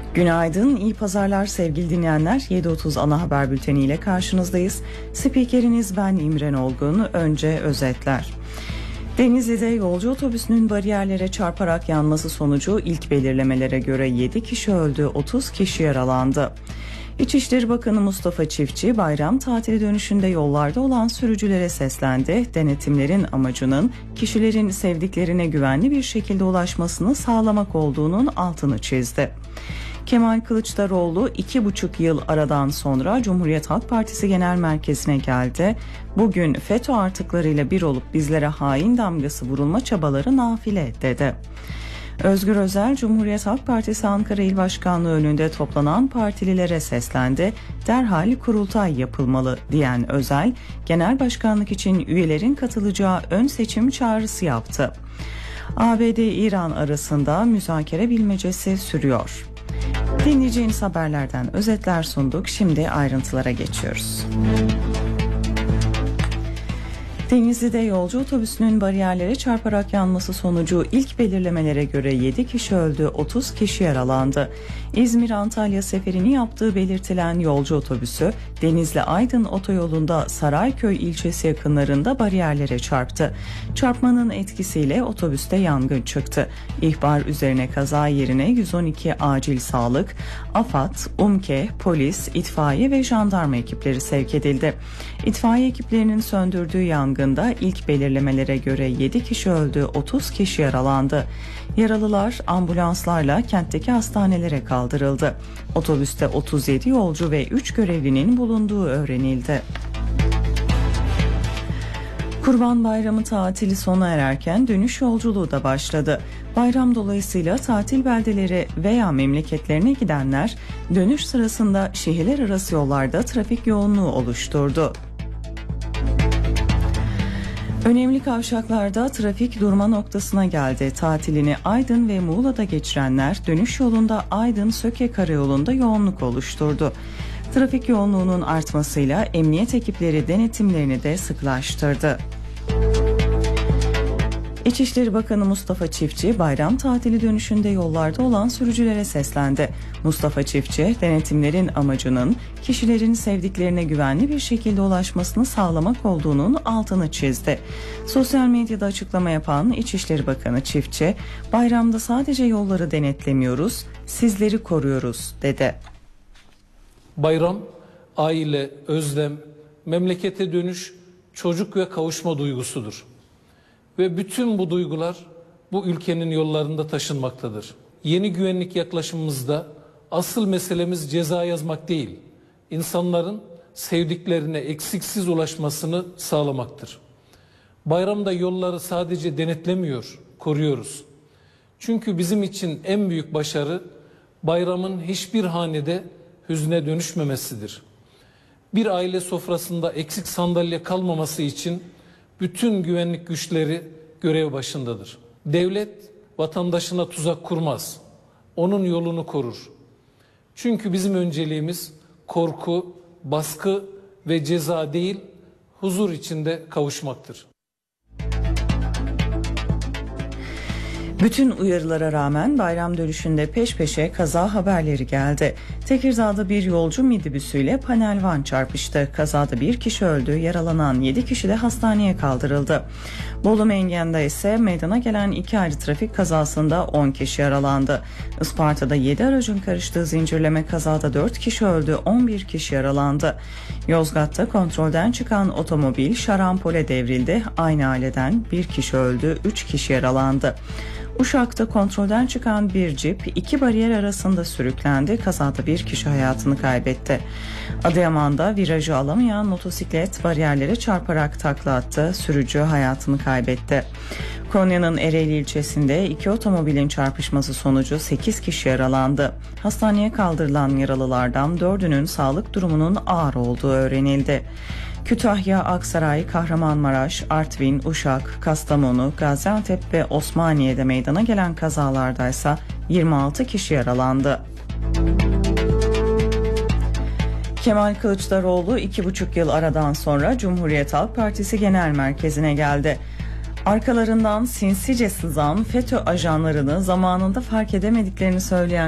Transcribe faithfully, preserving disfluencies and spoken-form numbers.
Günaydın, iyi pazarlar sevgili dinleyenler. yedi otuz ana haber bülteni ile karşınızdayız. Spikeriniz ben İmren Olgun. Önce özetler. Denizli'de yolcu otobüsünün bariyerlere çarparak yanması sonucu ilk belirlemelere göre yedi kişi öldü, otuz kişi yaralandı. İçişleri Bakanı Mustafa Çiftçi bayram tatili dönüşünde yollarda olan sürücülere seslendi. Denetimlerin amacının kişilerin sevdiklerine güvenli bir şekilde ulaşmasını sağlamak olduğunun altını çizdi. Kemal Kılıçdaroğlu iki buçuk yıl aradan sonra Cumhuriyet Halk Partisi Genel Merkezi'ne geldi. Bugün FETÖ artıklarıyla bir olup bizlere hain damgası vurulma çabaları nafile dedi. Özgür Özel, Cumhuriyet Halk Partisi Ankara İl Başkanlığı önünde toplanan partililere seslendi. Derhal kurultay yapılmalı diyen Özel, genel başkanlık için üyelerin katılacağı ön seçim çağrısı yaptı. A B D-İran arasında müzakere bilmecesi sürüyor. Dinleyeceğiniz haberlerden özetler sunduk. Şimdi ayrıntılara geçiyoruz. Denizli'de yolcu otobüsünün bariyerlere çarparak yanması sonucu ilk belirlemelere göre yedi kişi öldü, otuz kişi yaralandı. İzmir-Antalya seferini yaptığı belirtilen yolcu otobüsü Denizli-Aydın otoyolunda Sarayköy ilçesi yakınlarında bariyerlere çarptı. Çarpmanın etkisiyle otobüste yangın çıktı. İhbar üzerine kaza yerine yüz on iki acil sağlık, AFAD, UMKE, polis, itfaiye ve jandarma ekipleri sevk edildi. İtfaiye ekiplerinin söndürdüğü yangında ilk belirlemelere göre yedi kişi öldü, otuz kişi yaralandı. Yaralılar ambulanslarla kentteki hastanelere kaldırıldı. Otobüste otuz yedi yolcu ve üç görevlinin bulunduğu öğrenildi. Kurban Bayramı tatili sona ererken dönüş yolculuğu da başladı. Bayram dolayısıyla tatil beldeleri veya memleketlerine gidenler dönüş sırasında şehirler arası yollarda trafik yoğunluğu oluşturdu. Önemli kavşaklarda trafik durma noktasına geldi. Tatilini Aydın ve Muğla'da geçirenler dönüş yolunda Aydın-Söke karayolunda yoğunluk oluşturdu. Trafik yoğunluğunun artmasıyla emniyet ekipleri denetimlerini de sıklaştırdı. İçişleri Bakanı Mustafa Çiftçi bayram tatili dönüşünde yollarda olan sürücülere seslendi. Mustafa Çiftçi, denetimlerin amacının kişilerin sevdiklerine güvenli bir şekilde ulaşmasını sağlamak olduğunun altını çizdi. Sosyal medyada açıklama yapan İçişleri Bakanı Çiftçi, bayramda sadece yolları denetlemiyoruz, sizleri koruyoruz dedi. Bayram, aile, özlem, memlekete dönüş, çocuk ve kavuşma duygusudur. Ve bütün bu duygular bu ülkenin yollarında taşınmaktadır. Yeni güvenlik yaklaşımımızda asıl meselemiz ceza yazmak değil, insanların sevdiklerine eksiksiz ulaşmasını sağlamaktır. Bayramda yolları sadece denetlemiyor, koruyoruz. Çünkü bizim için en büyük başarı bayramın hiçbir hanede hüzne dönüşmemesidir. Bir aile sofrasında eksik sandalye kalmaması için bütün güvenlik güçleri görev başındadır. Devlet vatandaşına tuzak kurmaz. Onun yolunu korur. Çünkü bizim önceliğimiz korku, baskı ve ceza değil, huzur içinde kavuşmaktır. Bütün uyarılara rağmen bayram dönüşünde peş peşe kaza haberleri geldi. Tekirdağ'da bir yolcu minibüsüyle panel van çarpıştı. Kazada bir kişi öldü, yaralanan yedi kişi de hastaneye kaldırıldı. Bolu Mengen'de ise meydana gelen iki ayrı trafik kazasında on kişi yaralandı. Isparta'da yedi aracın karıştığı zincirleme kazada dört kişi öldü, on bir kişi yaralandı. Yozgat'ta kontrolden çıkan otomobil şarampole devrildi. Aynı aileden bir kişi öldü, üç kişi yaralandı. Uşak'ta kontrolden çıkan bir cip iki bariyer arasında sürüklendi. Kazada bir kişi hayatını kaybetti. Adıyaman'da virajı alamayan motosiklet bariyerlere çarparak takla attı. Sürücü hayatını kaybetti. Konya'nın Ereğli ilçesinde iki otomobilin çarpışması sonucu sekiz kişi yaralandı. Hastaneye kaldırılan yaralılardan dördünün sağlık durumunun ağır olduğu öğrenildi. Kütahya, Aksaray, Kahramanmaraş, Artvin, Uşak, Kastamonu, Gaziantep ve Osmaniye'de meydana gelen kazalardaysa yirmi altı kişi yaralandı. Kemal Kılıçdaroğlu iki buçuk yıl aradan sonra Cumhuriyet Halk Partisi Genel Merkezi'ne geldi. Arkalarından sinsice sızan FETÖ ajanlarını zamanında fark edemediklerini söyleyen